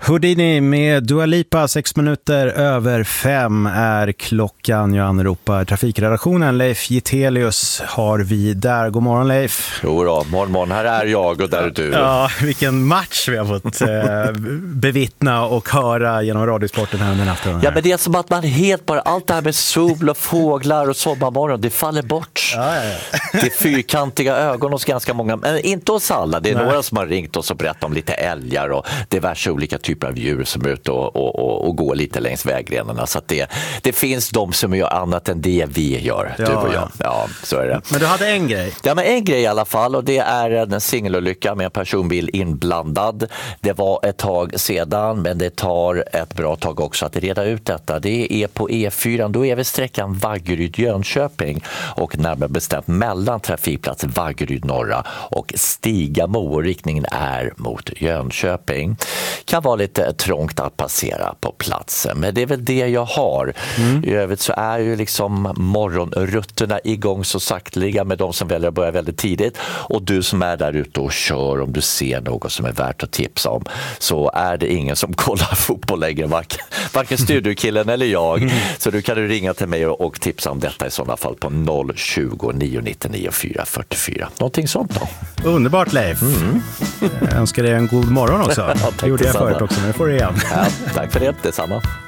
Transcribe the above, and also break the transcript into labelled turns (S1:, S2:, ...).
S1: Houdini med Dua Lipa, 6 minuter över 5 är klockan. Jag anropar trafikredaktionen. Leif Gitelius har vi där. God morgon, Leif.
S2: Jo då, morgon. Här är jag och där är du.
S1: Ja, vilken match vi har fått bevittna och höra genom radiosporten här under natten.
S2: Ja, men det är som att man helt bara, allt det här med sol och fåglar och sommarmorgon, det faller bort.
S1: Ja.
S2: Det är fyrkantiga ögon hos ganska många, men inte hos alla. Det är några som har ringt oss och berättat om lite älgar och diverse olika typer av djur som är ute och går lite längs vägrenarna. Så att det finns de som gör annat än det vi gör, du och jag. Ja, så är det.
S1: Men du hade en grej.
S2: Ja, men en grej i alla fall, och det är en singelolycka med en personbil inblandad. Det var ett tag sedan, men det tar ett bra tag också att reda ut detta. Det är på E4, då är vi sträckan Vaggeryd-Jönköping och närmare bestämt mellan trafikplats Vaggeryd norra och Stigamo. Riktningen är mot Jönköping. Kan vara lite trångt att passera på platsen, men det är väl det jag har. I övrigt så är ju liksom morgonrutterna igång så sakteliga med de som väljer att börja väldigt tidigt, och du som är där ute och kör, om du ser något som är värt att tipsa om, så är det ingen som kollar fotboll längre, varken studiokillen eller jag, så du kan ringa till mig och tipsa om detta i sådana fall på 020 999 444. Någonting sånt då.
S1: Underbart, Leif. Jag önskar dig en god morgon också.
S2: Ja,
S1: det gjorde jag förut också, men det får du igen.
S2: Ja, tack för det, detsamma.